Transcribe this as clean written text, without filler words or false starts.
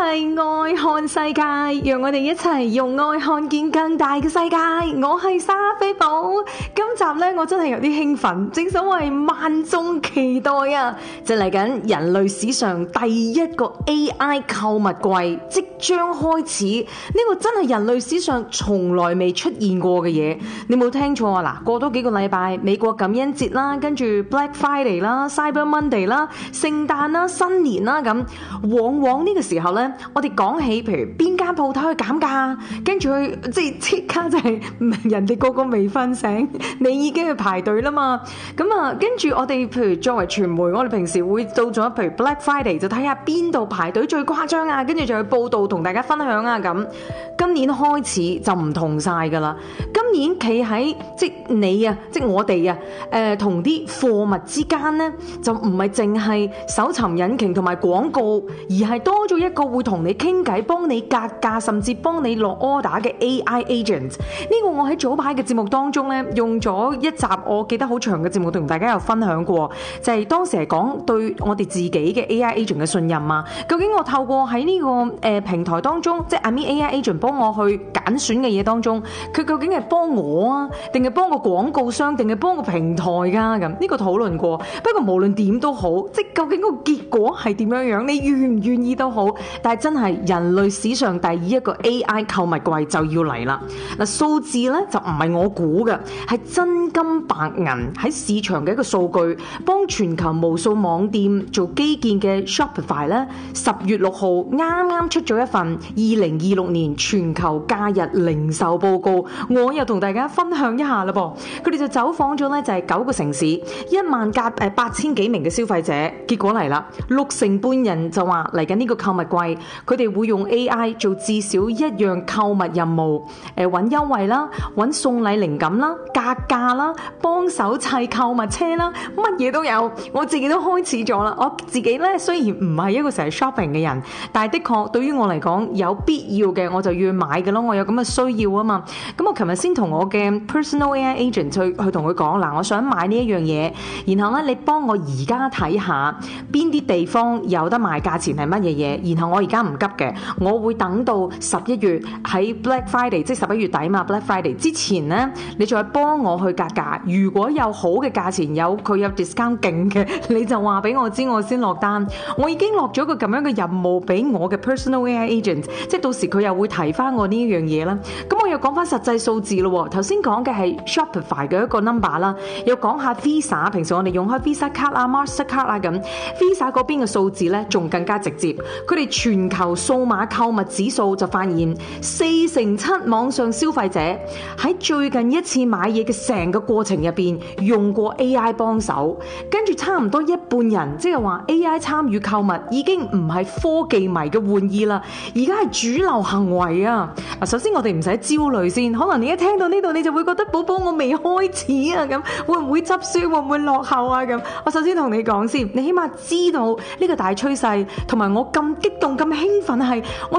係愛看世界，讓我哋一齊用愛看見更大嘅世界。我係莎菲寶，今集呢，我真係有啲興奮，正所謂萬眾期待啊！就嚟緊人類史上第一個 AI 購物櫃即將開始，呢個真係人類史上從來未出現過嘅嘢。你冇聽錯啊！嗱，過多幾個禮拜，美國感恩節啦，跟住 Black Friday 啦、Cyber Monday 啦、聖誕啦、新年啦咁，往往呢個時候呢，我哋講起譬如邊間鋪頭去減價，跟住去即刻就係人哋個個未瞓醒，你已經去排隊啦嘛。咁啊，跟住我哋譬如作為傳媒，我哋平時會到咗譬如 Black Friday 就睇下邊度排隊最誇張啊，跟住就去報道同大家分享啊咁。今年開始就唔同晒㗎啦。今年企喺即你啊，即我哋啊，同啲貨物之間呢，就唔係淨係搜尋引擎同埋廣告，而係多咗一個會同你傾偈、幫你格價，甚至幫你落 order 嘅 AI agent。呢個我喺早排嘅節目當中呢，用咗一集我記得好長嘅節目同大家有分享過，就係當時係講對我哋自己嘅 AI agent 嘅信任啊。究竟我透過喺呢個平台當中，即係 I mean AI agent 幫我去揀選嘅嘢當中，佢究竟係幫我啊，定係幫個廣告商，定係幫個平台㗎咁？呢個討論過。不過無論點都好，即究竟個結果係點樣樣，你願唔願意都好，但係真係人類史上第一個 AI 購物櫃就要嚟啦。嗱，數字咧就唔係我估嘅，係真金白銀喺市場嘅一個數據，幫全球無數網店做基建嘅 Shopify 咧，10月6號啱啱出咗一份2026年全球假日零售報告，我又同大家分享一下啦噃。佢哋就走訪咗咧就係9個城市，8000幾名嘅消費者，結果嚟啦，60%半人就話嚟緊呢個購物櫃，佢哋會用 AI 做至少一樣購物任務，揾優惠啦，揾送禮靈感啦，格價啦，幫手砌購物車啦，乜嘢都有。我自己都開始咗啦，我自己咧雖然唔係一個成日 shopping 嘅人，但係的確對於我嚟講有必要嘅我就要去買嘅咯，我有咁嘅需要啊嘛。咁我琴日先同我嘅 personal AI agent 去同佢講，嗱，我想買呢一樣嘢，然後咧你幫我而家睇下邊啲地方有得賣，價錢係乜嘢嘢，然後我而家唔急嘅，我會等到11月喺 Black Friday， 即係11月底嘛 Black Friday 之前呢，你再幫我去格價，如果有好嘅價錢，佢有 discount 勁嘅，你就話俾我知，我先落單。我已經落咗個咁樣嘅任務俾我嘅 personal AI agent， 即係到時佢又會提翻我呢樣嘢啦。咁我又講翻實際數字咯，頭先講嘅係 Shopify 嘅一個 number 啦，又講下 Visa， 平時我哋用開 Visa 卡啊、Master 卡啊咁 ，Visa 嗰邊嘅數字咧仲更加直接，佢哋全球數碼購物指數就發現4成7網上消費者喺最近一次買嘢嘅成個過程入邊用過 AI 幫手，跟住差唔多一半人即係話 AI 參與購物已經唔係科技迷嘅玩意啦，而家係主流行為啊！嗱，首先我哋唔使焦慮先，可能你一聽到呢度你就會覺得寶寶我未開始啊咁，會唔會執輸，會唔會落後啊咁？我首先同你講先，你起碼知道呢個大趨勢，同埋我咁激動咁興奮係